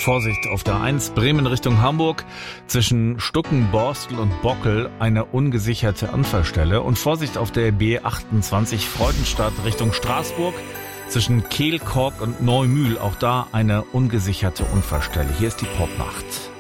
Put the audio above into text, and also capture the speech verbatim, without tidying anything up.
Vorsicht auf der eins Bremen Richtung Hamburg, zwischen Stucken, Borstel und Bockel eine ungesicherte Unfallstelle. Und Vorsicht auf der B achtundzwanzig Freudenstadt Richtung Straßburg, zwischen Kehl, Kork und Neumühl, auch da eine ungesicherte Unfallstelle. Hier ist die Popnacht.